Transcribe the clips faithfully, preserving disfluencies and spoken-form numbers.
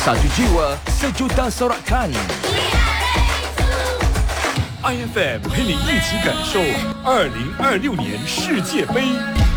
Satu jiwa, sejuta sorakan. I F M 陪你一起感受二零二六年世界杯。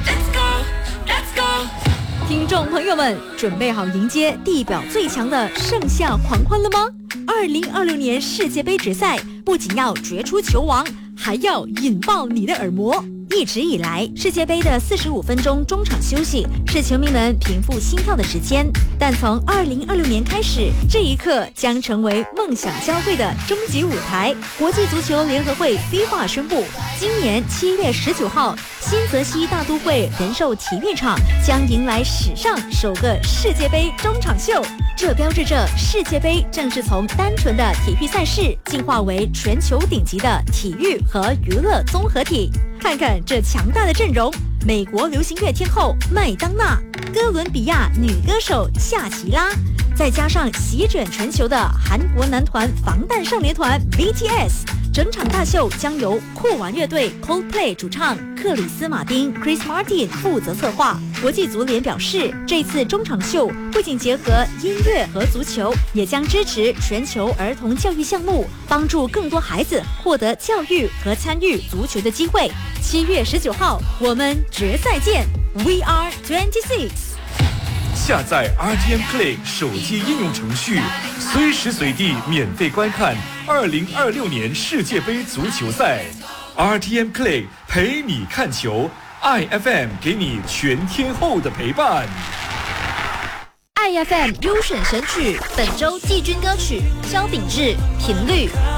听众朋友们，准备好迎接地表最强的盛夏狂欢了吗？二零二六年世界杯决赛不仅要决出球王，还要引爆你的耳膜。一直以来，世界杯的四十五分钟中场休息是球迷们平复心跳的时间，但从二零二六年开始，这一刻将成为梦想交汇的终极舞台。国际足球联合会 FIFA 宣布，今年七月十九号，新泽西大都会人寿体育场将迎来史上首个世界杯中场秀。这标志着世界杯正式从单纯的体育赛事进化为全球顶级的体育和娱乐综合体。看看这强大的阵容：美国流行乐天后麦当娜，哥伦比亚女歌手夏奇拉，再加上席卷全球的韩国男团防弹少年团 B T S。整场大秀将由酷玩乐队 Coldplay 主唱克里斯马丁 Chris Martin 负责策划。国际足联表示，这次中场秀不仅结合音乐和足球，也将支持全球儿童教育项目，帮助更多孩子获得教育和参与足球的机会。七月十九号，我们决赛见 ！We are twenty-six。 下载 R T M Play 手机应用程序，随时随地免费观看二零二六年世界杯足球赛。R T M Play 陪你看球 ，I F M 给你全天候的陪伴。 I F M 优选神曲，本周季军歌曲：萧秉治《频率》。